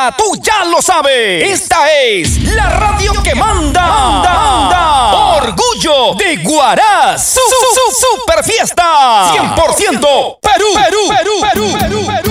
tú ya lo sabes. Esta es la radio que manda. Orgullo de Huaraz. Super fiesta. 100% Perú.